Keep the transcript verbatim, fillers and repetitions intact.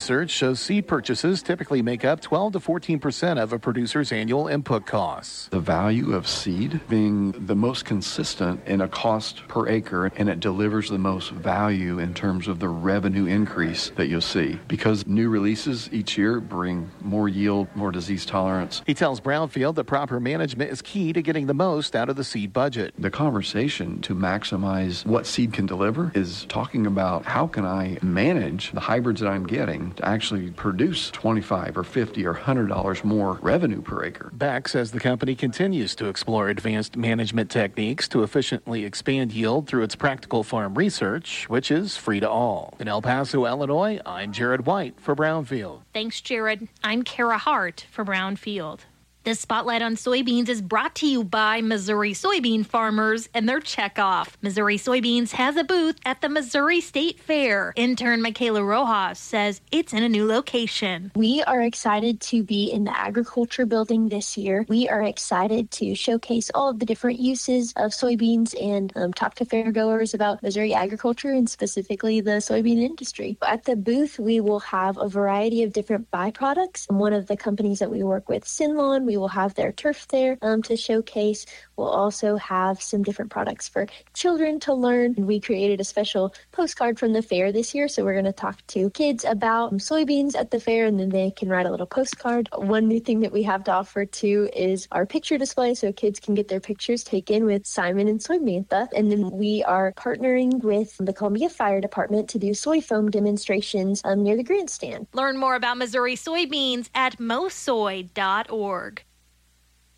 research shows seed purchases typically make up twelve to fourteen percent of a producer's annual input costs. The value of seed being the most consistent in a cost per acre, and it delivers the most value in terms of the revenue increase that you'll see, because new releases each year bring more yield, more disease tolerance. He tells Brownfield that proper management is key to getting the most out of the seed budget. The conversation to maximize what seed can deliver is talking about how can I manage the hybrids that I'm getting to actually produce twenty-five or fifty or one hundred dollars more revenue per acre. Beck says the company continues to explore advanced management techniques to efficiently expand yield through its practical farm research, which is free to all. In El Paso, Illinois, I'm Jared White for Brownfield. Thanks, Jared. I'm Kara Hart for Brownfield. This Spotlight on Soybeans is brought to you by Missouri soybean farmers and their checkoff. Missouri Soybeans has a booth at the Missouri State Fair. Intern Michaela Rojas says it's in a new location. We are excited to be in the agriculture building this year. We are excited to showcase all of the different uses of soybeans and um, talk to fairgoers about Missouri agriculture and specifically the soybean industry. At the booth, we will have a variety of different byproducts. One of the companies that we work with, Sinlawn, we will have their turf there um, to showcase. We'll also have some different products for children to learn. And we created a special postcard from the fair this year, so we're going to talk to kids about um, soybeans at the fair, and then they can write a little postcard. One new thing that we have to offer too is our picture display, so kids can get their pictures taken with Simon and Soymantha. And then we are partnering with the Columbia Fire Department to do soy foam demonstrations um, near the grandstand. Learn more about Missouri soybeans at mosoy dot org.